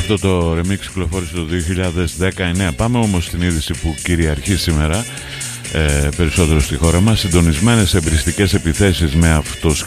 Αυτό το remix κυκλοφόρησε το 2019. Πάμε όμως στην είδηση που κυριαρχεί σήμερα περισσότερο στη χώρα μας. Συντονισμένες εμπριστικές επιθέσεις με